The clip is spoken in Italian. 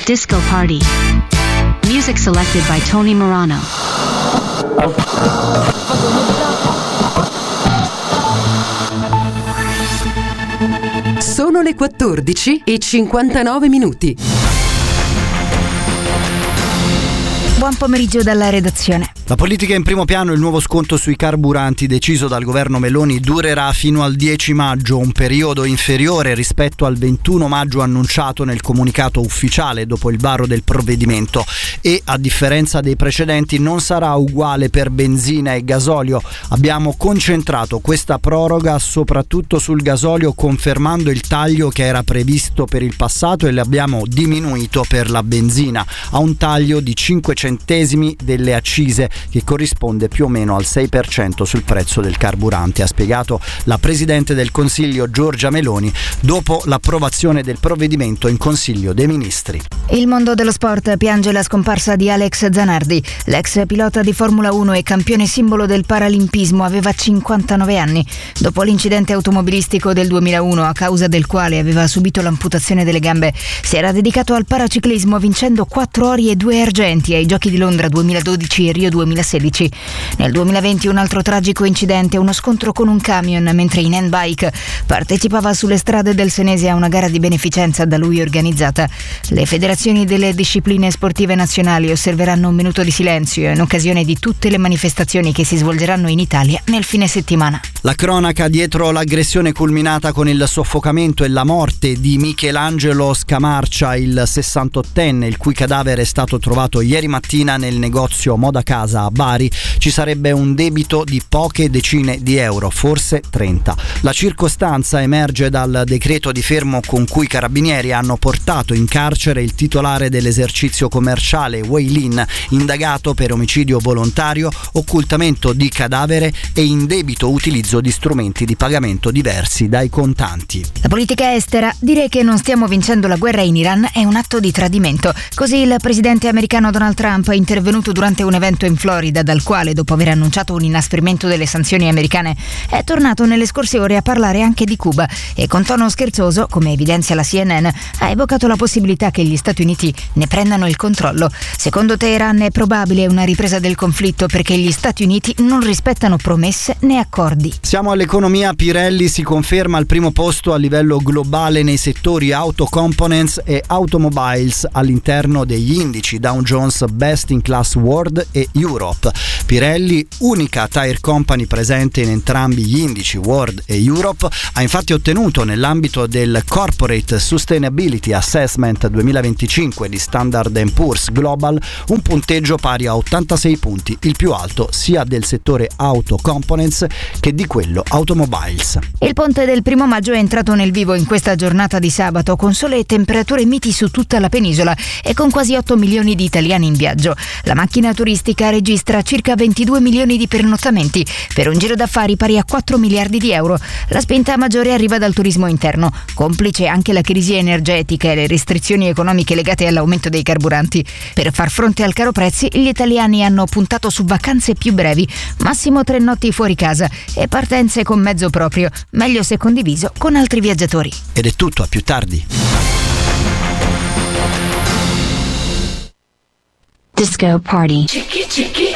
Disco Party. Music selected by Tony Morano. Sono le 14:59. Buon pomeriggio dalla redazione. La politica in primo piano. Il nuovo sconto sui carburanti deciso dal governo Meloni durerà fino al 10 maggio, un periodo inferiore rispetto al 21 maggio annunciato nel comunicato ufficiale dopo il varo del provvedimento, e a differenza dei precedenti non sarà uguale per benzina e gasolio. Abbiamo concentrato questa proroga soprattutto sul gasolio, confermando il taglio che era previsto per il passato, e l'abbiamo diminuito per la benzina a un taglio di 5 centesimi delle accise, che corrisponde più o meno al 6% sul prezzo del carburante, ha spiegato la Presidente del Consiglio Giorgia Meloni dopo l'approvazione del provvedimento in Consiglio dei Ministri. Il mondo dello sport piange la scomparsa di Alex Zanardi. L'ex pilota di Formula 1 e campione simbolo del paralimpismo aveva 59 anni. Dopo l'incidente automobilistico del 2001, a causa del quale aveva subito l'amputazione delle gambe, si era dedicato al paraciclismo, vincendo 4 ori e 2 argenti ai Giochi di Londra 2012 e Rio 2016. Nel 2020 un altro tragico incidente, uno scontro con un camion mentre in handbike partecipava sulle strade del Senese a una gara di beneficenza da lui organizzata. Le federazioni delle discipline sportive nazionali osserveranno un minuto di silenzio in occasione di tutte le manifestazioni che si svolgeranno in Italia nel fine settimana. La cronaca dietro l'aggressione culminata con il soffocamento e la morte di Michelangelo Scamarcia, il 68enne, il cui cadavere è stato trovato ieri mattina nel negozio Moda Casa a Bari. Ci sarebbe un debito di poche decine di euro, forse 30. La circostanza emerge dal decreto di fermo con cui i carabinieri hanno portato in carcere il titolare dell'esercizio commerciale Wei Lin, indagato per omicidio volontario, occultamento di cadavere e indebito utilizzo di strumenti di pagamento diversi dai contanti. La politica estera. Dire che non stiamo vincendo la guerra in Iran è un atto di tradimento. Così il presidente americano Donald Trump è intervenuto durante un evento in Florida, dal quale, dopo aver annunciato un inasprimento delle sanzioni americane, è tornato nelle scorse ore a parlare anche di Cuba e, con tono scherzoso, come evidenzia la CNN, ha evocato la possibilità che gli Stati Uniti ne prendano il controllo. Secondo Teheran è probabile una ripresa del conflitto perché gli Stati Uniti non rispettano promesse né accordi. Siamo all'economia. Pirelli si conferma al primo posto a livello globale nei settori auto components e automobiles all'interno degli indici Dow Jones Best in Class World e Europe. Pirelli, unica tire company presente in entrambi gli indici World e Europe, ha infatti ottenuto nell'ambito del Corporate Sustainability Assessment 2025 di Standard & Poor's Global un punteggio pari a 86 punti, il più alto sia del settore auto components che di quello automobiles. Il ponte del 1 maggio è entrato nel vivo in questa giornata di sabato, con sole e temperature miti su tutta la penisola e con quasi 8 milioni di italiani in viaggio. La macchina turistica registra circa 22 milioni di pernottamenti, per un giro d'affari pari a 4 miliardi di euro. La spinta maggiore arriva dal turismo interno, complice anche la crisi energetica e le restrizioni economiche legate all'aumento dei carburanti. Per far fronte al caro prezzi, gli italiani hanno puntato su vacanze più brevi, massimo 3 notti fuori casa, e partenze con mezzo proprio, meglio se condiviso con altri viaggiatori. Ed è tutto, a più tardi. Disco Party.